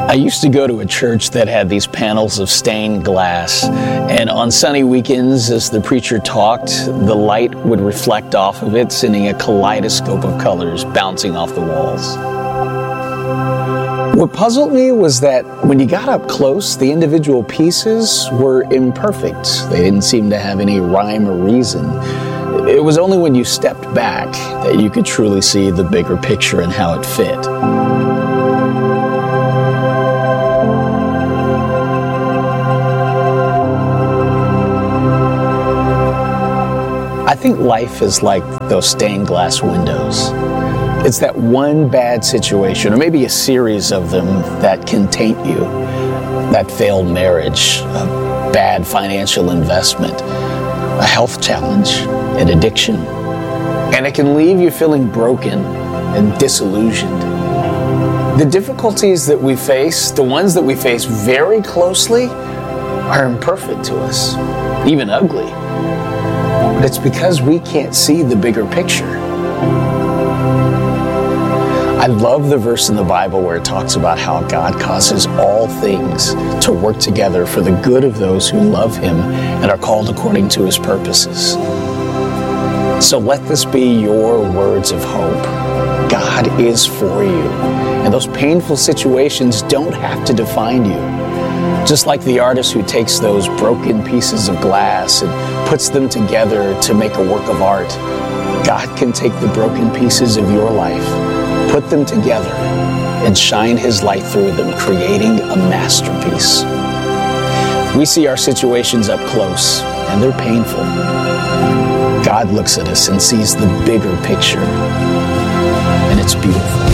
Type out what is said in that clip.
I used to go to a church that had these panels of stained glass, and on sunny weekends, as the preacher talked, the light would reflect off of it, sending a kaleidoscope of colors bouncing off the walls. What puzzled me was that when you got up close, the individual pieces were imperfect. They didn't seem to have any rhyme or reason. It was only when you stepped back that you could truly see the bigger picture and how it fit. I think life is like those stained glass windows. It's that one bad situation, or maybe a series of them, that can taint you. That failed marriage, a bad financial investment, a health challenge, an addiction. And it can leave you feeling broken and disillusioned. The difficulties that we face, the ones that we face very closely, are imperfect to us, even ugly. But it's because we can't see the bigger picture. I love the verse in the Bible where it talks about how God causes all things to work together for the good of those who love Him and are called according to His purposes. So let this be your words of hope. God is for you, and those painful situations don't have to define you. Just like the artist who takes those broken pieces of glass and puts them together to make a work of art, God can take the broken pieces of your life, put them together, and shine His light through them, creating a masterpiece. We see our situations up close, and they're painful. God looks at us and sees the bigger picture, and it's beautiful.